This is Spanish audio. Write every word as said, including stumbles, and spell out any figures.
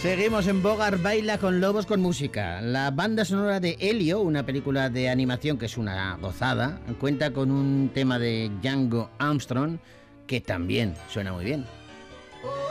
Seguimos en Bogart Baila con Lobos con Música. La banda sonora de Elio, una película de animación que es una gozada, cuenta con un tema de Django Armstrong que también suena muy bien.